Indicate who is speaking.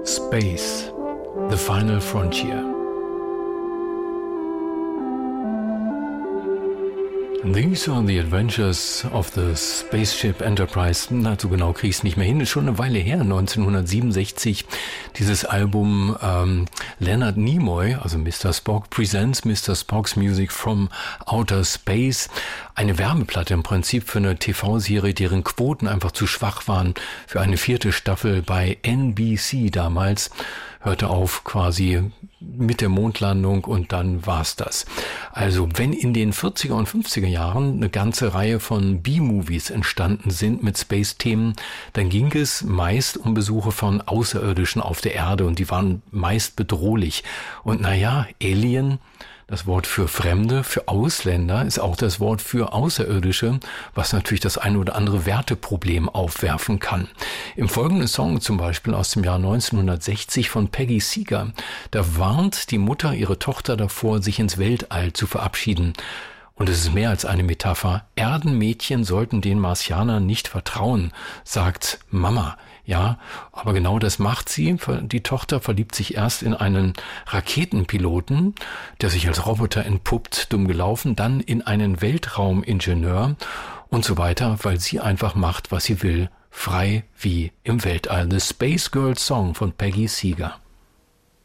Speaker 1: Space, The Final Frontier. These are the adventures of the Spaceship Enterprise. Na, so genau kriege ich es nicht mehr hin. Ist schon eine Weile her, 1967. Dieses Album Leonard Nimoy, also Mr. Spock, presents Mr. Spock's Music from Outer Space. Eine Werbeplatte im Prinzip für eine TV-Serie, deren Quoten einfach zu schwach waren für eine 4. Staffel bei NBC damals. Hörte auf quasi mit der Mondlandung und dann war's das. Also wenn in den 40er und 50er Jahren eine ganze Reihe von B-Movies entstanden sind mit Space-Themen, dann ging es meist um Besuche von Außerirdischen auf der Erde und die waren meist bedrohlich. Und naja, Alien, das Wort für Fremde, für Ausländer, ist auch das Wort für Außerirdische, was natürlich das ein oder andere Werteproblem aufwerfen kann. Im folgenden Song zum Beispiel aus dem Jahr 1960 von Peggy Seeger, da warnt die Mutter ihre Tochter davor, sich ins Weltall zu verabschieden. Und es ist mehr als eine Metapher. Erdenmädchen sollten den Martianern nicht vertrauen, sagt Mama. Ja, aber genau das macht sie. Die Tochter verliebt sich erst in einen Raketenpiloten, der sich als Roboter entpuppt, dumm gelaufen, dann in einen Weltraumingenieur und so weiter, weil sie einfach macht, was sie will, frei wie im Weltall. The Space Girl Song von Peggy Seeger.